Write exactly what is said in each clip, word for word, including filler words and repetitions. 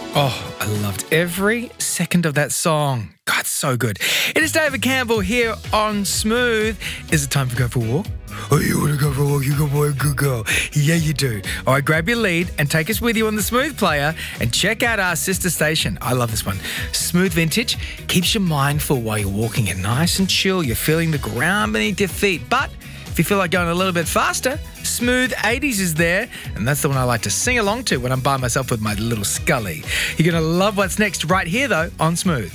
Oh, I loved every second of that song. God, so good. It is David Campbell here on Smooth. Is it time to go for a walk? Oh, you want to go for a walk? You go for a good girl. Yeah, you do. All right, grab your lead and take us with you on the Smooth player and check out our sister station. I love this one. Smooth Vintage keeps your mind full while you're walking it nice and chill. You're feeling the ground beneath your feet. But if you feel like going a little bit faster, Smooth eighties is there, and that's the one I like to sing along to when I'm by myself with my little Scully. You're going to love what's next right here, though, on Smooth.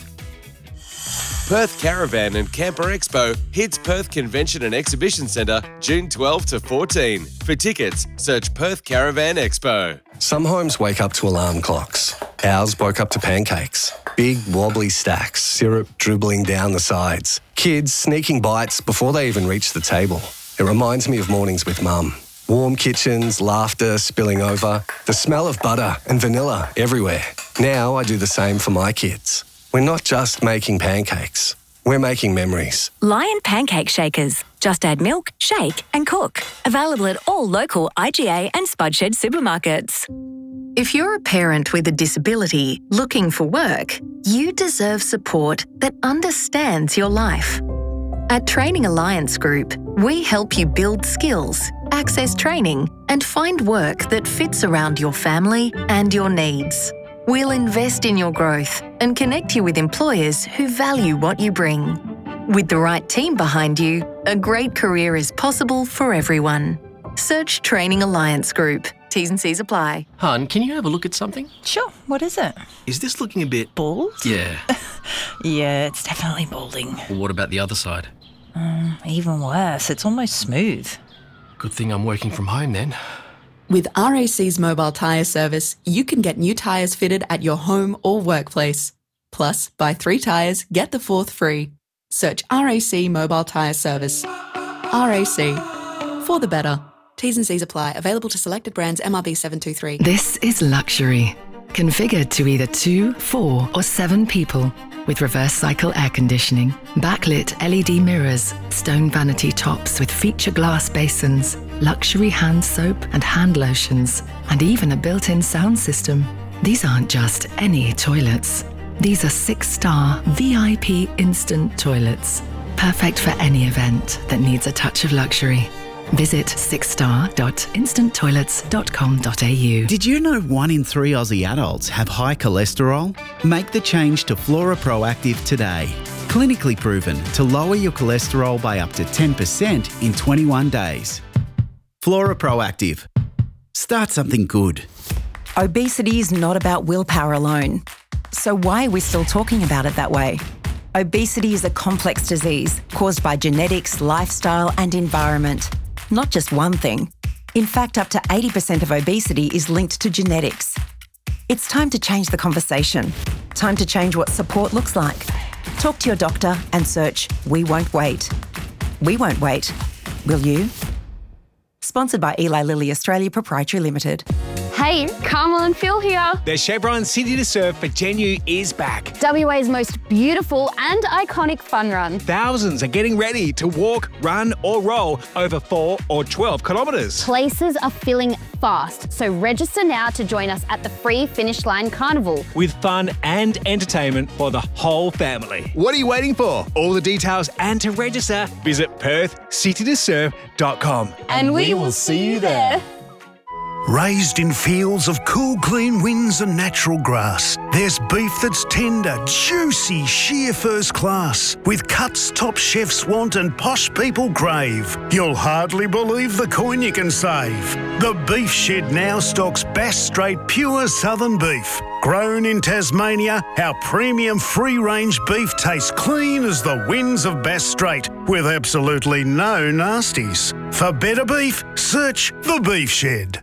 Perth Caravan and Camper Expo hits Perth Convention and Exhibition Centre June twelfth to fourteenth. For tickets, search Perth Caravan Expo. Some homes wake up to alarm clocks. Ours woke up to pancakes. Big wobbly stacks, syrup dribbling down the sides. Kids sneaking bites before they even reach the table. It reminds me of mornings with Mum. Warm kitchens, laughter spilling over, the smell of butter and vanilla everywhere. Now I do the same for my kids. We're not just making pancakes, we're making memories. Lion Pancake Shakers. Just add milk, shake and cook. Available at all local I G A and Spudshed supermarkets. If you're a parent with a disability looking for work, you deserve support that understands your life. At Training Alliance Group, we help you build skills, access training, and find work that fits around your family and your needs. We'll invest in your growth and connect you with employers who value what you bring. With the right team behind you, a great career is possible for everyone. Search Training Alliance Group. T's and C's apply. Hun, can you have a look at something? Sure, what is it? Is this looking a bit... Bald? Yeah. Yeah, it's definitely balding. Well, what about the other side? Um, even worse, it's almost smooth. Good thing I'm working from home then. With R A C's mobile tyre service, you can get new tyres fitted at your home or workplace. Plus, buy three tyres, get the fourth free. Search R A C Mobile Tyre Service. R A C. For the better. T's and C's apply. Available to selected brands. M R B seven two three. This is luxury. Configured to either two, four or seven people. With reverse cycle air conditioning, backlit L E D mirrors, stone vanity tops with feature glass basins, luxury hand soap and hand lotions, and even a built-in sound system. These aren't just any toilets. These are six-star V I P instant toilets. Perfect for any event that needs a touch of luxury. Visit six star dot instant toilets dot com dot a u. Did you know one in three Aussie adults have high cholesterol? Make the change to Flora Proactive today. Clinically proven to lower your cholesterol by up to ten percent in twenty-one days. Flora Proactive. Start something good. Obesity is not about willpower alone. So why are we still talking about it that way? Obesity is a complex disease caused by genetics, lifestyle and environment. Not just one thing. In fact, up to eighty percent of obesity is linked to genetics. It's time to change the conversation. Time to change what support looks like. Talk to your doctor and search We Won't Wait. We won't wait. Will you? Sponsored by Eli Lilly Australia Proprietary Limited. Hey, Carmel and Phil here. The Chevron City to Surf for Genu is back. W A's most beautiful and iconic fun run. Thousands are getting ready to walk, run or roll over four or twelve kilometres. Places are filling fast, so register now to join us at the free Finish Line Carnival. With fun and entertainment for the whole family. What are you waiting for? All the details and to register, visit perth city to surf dot com. And, and we, we will see you there. Raised in fields of cool, clean winds and natural grass, there's beef that's tender, juicy, sheer first class, with cuts top chefs want and posh people crave. You'll hardly believe the coin you can save. The Beef Shed now stocks Bass Strait pure southern beef. Grown in Tasmania, our premium free-range beef tastes clean as the winds of Bass Strait, with absolutely no nasties. For better beef, search The Beef Shed.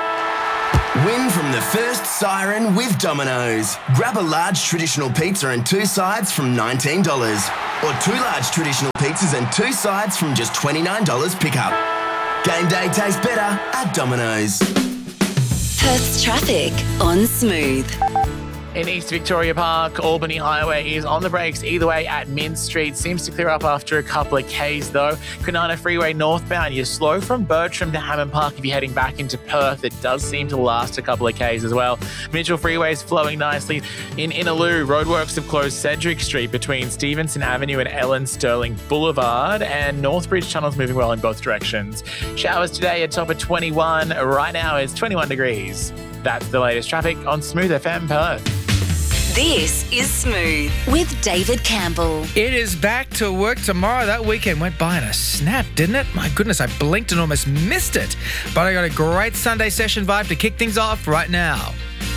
Win from the first siren with Domino's. Grab a large traditional pizza and two sides from nineteen dollars. Or two large traditional pizzas and two sides from just twenty-nine dollars pickup. Game day tastes better at Domino's. Perth's traffic on Smooth. In East Victoria Park, Albany Highway is on the brakes either way at Mint Street. Seems to clear up after a couple of Ks though. Kwinana Freeway northbound, you're slow from Bertram to Hammond Park if you're heading back into Perth. It does seem to last a couple of Ks as well. Mitchell Freeway is flowing nicely. In Innaloo, roadworks have closed Cedric Street between Stevenson Avenue and Ellen Sterling Boulevard, and Northbridge Tunnel's moving well in both directions. Showers today at top of twenty-one. Right now it's twenty-one degrees. That's the latest traffic on Smooth F M Perth. This is Smooth with David Campbell. It is back to work tomorrow. That weekend went by in a snap, didn't it? My goodness, I blinked and almost missed it. But I got a great Sunday session vibe to kick things off right now.